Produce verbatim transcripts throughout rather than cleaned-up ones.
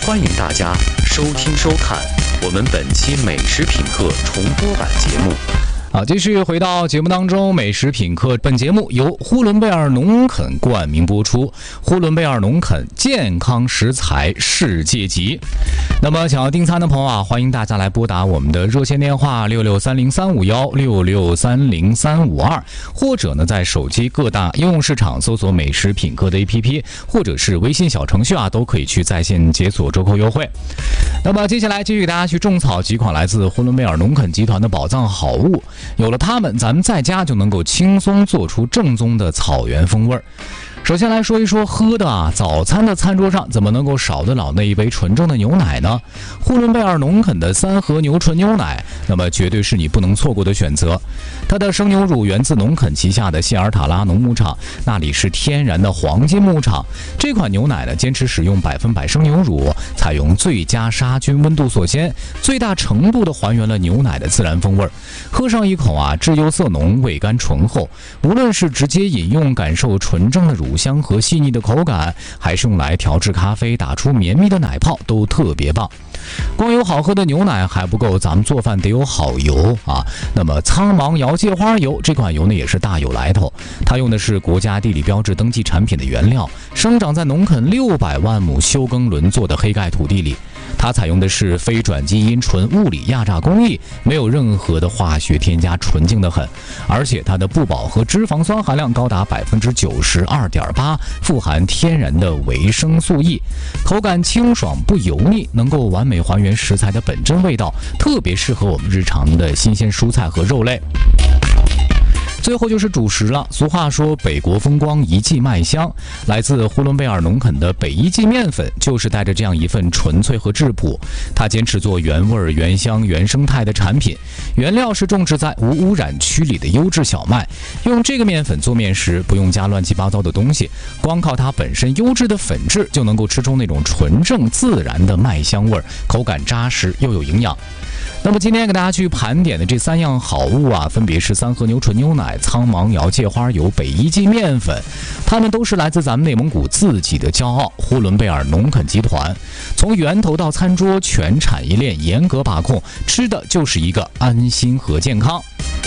欢迎大家收听收看我们本期美食品客重播版节目。 好，继续回到节目当中，美食品客本节目由呼伦贝尔农垦冠名播出。呼伦贝尔农垦，健康食材世界级。那么想要订餐的朋友啊，欢迎大家来拨打我们的热线电话六六三零三五幺六六三零三五二，或者呢在手机各大应用市场搜索美食品客的 A P P， 或者是微信小程序啊，都可以去在线解锁折扣优惠。那么接下来继续给大家去种草几款来自呼伦贝尔农垦集团的宝藏好物。有了它们，咱们在家就能够轻松做出正宗的草原风味儿。首先来说一说喝的啊，早餐的餐桌上怎么能够少得了那一杯纯正的牛奶呢？呼伦贝尔农垦的三和牛纯牛奶，那么绝对是你不能错过的选择。它的生牛乳源自农垦旗下的谢尔塔拉农牧场，那里是天然的黄金牧场。这款牛奶呢，坚持使用百分百生牛乳，采用最佳杀菌温度锁鲜，最大程度的还原了牛奶的自然风味。喝上一口啊，质优色浓，味甘醇厚。无论是直接饮用感受纯正的乳香和细腻的口感，还是用来调制咖啡打出绵密的奶泡，都特别棒。光有好喝的牛奶还不够，咱们做饭得有好油啊。那么苍芒摇芥花油这款油呢，也是大有来头。它用的是国家地理标志登记产品的原料，生长在农垦六百万亩休耕轮作的黑盖土地里。它采用的是非转基因纯物理压榨工艺，没有任何的化学添加，纯净的很。而且它的不饱和脂肪酸含量高达百分之九十二点八，富含天然的维生素 E， 口感清爽不油腻，能够完美还原食材的本真味道，特别适合我们日常的新鲜蔬菜和肉类。最后就是主食了。俗话说北国风光，一季麦香。来自呼伦贝尔农垦的北一季面粉，就是带着这样一份纯粹和质朴。它坚持做原味、原香、原生态的产品，原料是种植在无污染区里的优质小麦。用这个面粉做面时，不用加乱七八糟的东西，光靠它本身优质的粉质，就能够吃出那种纯正自然的麦香味，口感扎实又有营养。那么今天给大家去盘点的这三样好物啊，分别是三和牛纯牛奶、苍芒摇芥花油、北一季面粉，它们都是来自咱们内蒙古自己的骄傲——呼伦贝尔农垦集团。从源头到餐桌，全产业链严格把控，吃的就是一个安心和健康。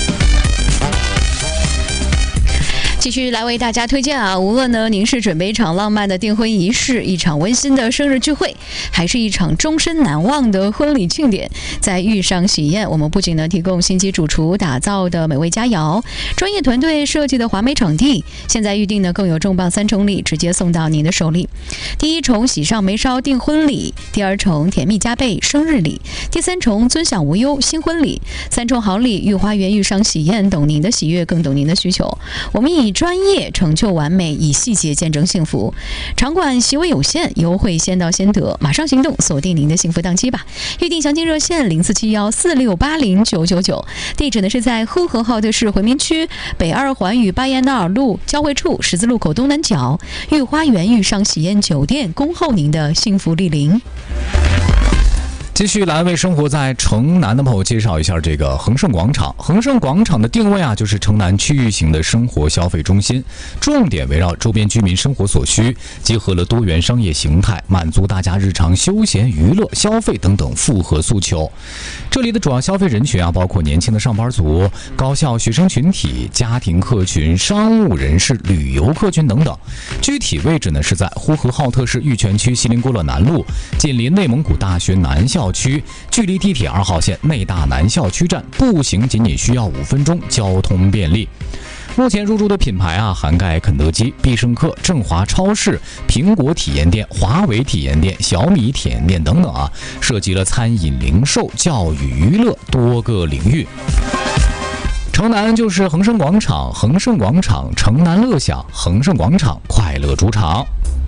继续来为大家推荐啊，无论呢您是准备一场浪漫的订婚仪式，一场温馨的生日聚会，还是一场终身难忘的婚礼庆典，在遇上喜宴，我们不仅呢提供星级主厨打造的美味佳肴，专业团队设计的华美场地，现在预定呢更有重磅三重礼直接送到您的手里。第一重喜上眉梢订婚礼，第二重甜蜜加倍生日礼，第三重尊享无忧新婚礼，三重好礼御花园遇上喜宴，懂您的喜悦，更懂您的需求。我们以专业成就完美，以细节见证幸福。场馆席位有限，优惠先到先得，马上行动，锁定您的幸福档期吧！预订详情热线零四七幺四六八零九九九，地址呢是在呼和浩特市回民区北二环与巴彦淖尔路交汇处十字路口东南角，御花园遇上喜宴酒店，恭候您的幸福莅临。 继续来为生活在城南的朋友介绍一下这个恒盛广场。恒盛广场的定位啊，就是城南区域型的生活消费中心，重点围绕周边居民生活所需，结合了多元商业形态，满足大家日常休闲、娱乐、消费等等复合诉求。这里的主要消费人群啊，包括年轻的上班族、高校学生群体、家庭客群、商务人士、旅游客群等等。具体位置呢是在呼和浩特市玉泉区锡林郭勒南路，紧邻内蒙古大学南校区，距离地铁二号线内大南校区站步行仅仅需要五分钟，交通便利。目前入驻的品牌啊，涵盖肯德基、必胜客、振华超市、苹果体验店、华为体验店、小米体验店等等啊，涉及了餐饮、零售、教育、娱乐多个领域。城南就是恒盛广场，恒盛广场城南乐享，恒盛广场快乐主场。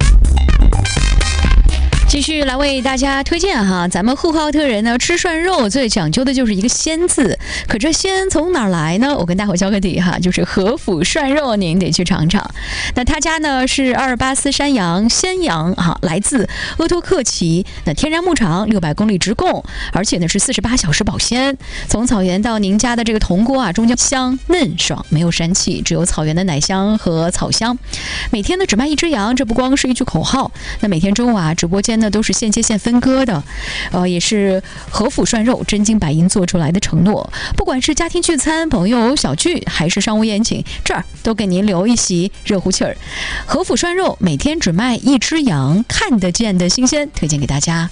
继续来为大家推荐哈，咱们呼和浩特人呢吃涮肉最讲究的就是一个鲜字，可这鲜从哪儿来呢？我跟大伙交个底哈，就是和府涮肉，您得去尝尝。那他家呢是阿尔巴斯山羊鲜羊哈，来自鄂托克旗，那天然牧场，六百公里直供，而且呢是四十八小时保鲜。从草原到您家的这个铜锅啊，中间香嫩爽，没有膻气，只有草原的奶香和草香。每天呢只卖一只羊，这不光是一句口号。那每天中午啊，直播间呢呢都是现切现分割的，呃，也是和府涮肉真金白银做出来的承诺。不管是家庭聚餐、朋友小聚，还是商务宴请，这儿都给您留一席热乎气儿。和府涮肉每天只卖一只羊，看得见的新鲜，推荐给大家。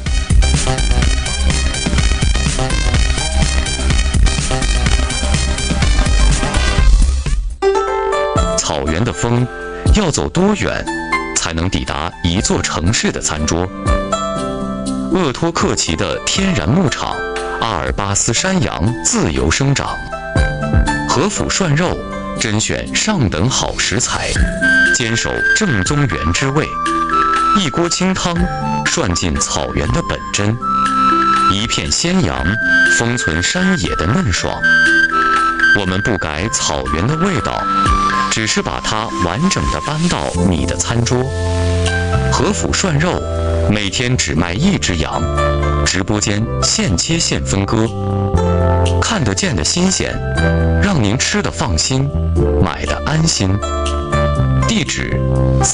草原的风要走多远才能抵达一座城市的餐桌？鄂托克旗的天然牧场，阿尔巴斯山羊自由生长。和府涮肉甄选上等好食材，坚守正宗原汁味。一锅清汤涮进草原的本真，一片鲜羊封存山野的嫩爽。我们不改草原的味道，只是把它完整的搬到你的餐桌。和府涮肉每天只卖一只羊，直播间现切现分割，看得见的新鲜，让您吃得放心，买得安心。地址